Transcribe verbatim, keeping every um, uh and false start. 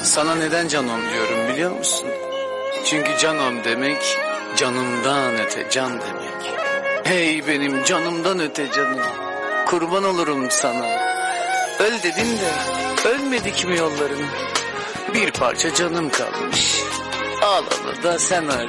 Sana neden canom diyorum biliyor musun? Çünkü canom demek canımdan öte can demek. Hey benim canımdan öte canım, kurban olurum sana. Öl dedin de ölmedik mi yollarına? Bir parça canım kalmış. Ağlama da sen öl.